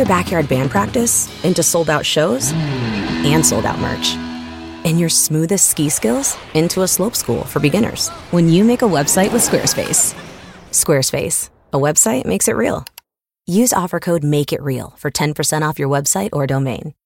your backyard band practice into sold-out shows and sold-out merch. And your smoothest ski skills into a slope school for beginners when you make a website with Squarespace. Squarespace, a website makes it real. Use offer code MAKEITREAL for 10% off your website or domain.